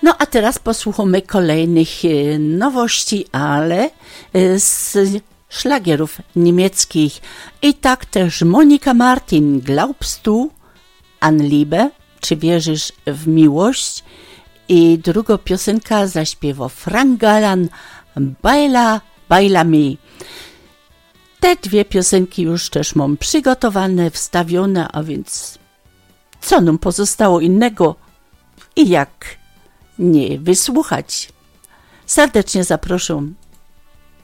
No a teraz posłuchamy kolejnych nowości, ale z szlagierów niemieckich. I tak też Monika Martin, Glaubst du an Liebe? Czy wierzysz w miłość? I drugą piosenkę zaśpiewa Frank Galan, Baila, Baila Mi. Te dwie piosenki już też mam przygotowane, wstawione, a więc co nam pozostało innego i jak nie wysłuchać. Serdecznie zapraszam